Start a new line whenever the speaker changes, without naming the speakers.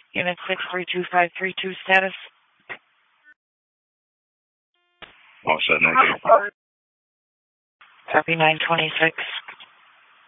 Unit 632532 status.
All set, 19.
Copy 926.